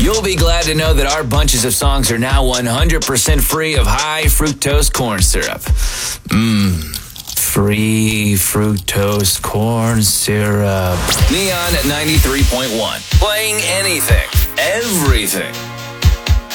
You'll be glad to know that our bunches of songs are now 100% free of high fructose corn syrup. Free fructose corn syrup. Neon at 93.1. Playing anything, everything.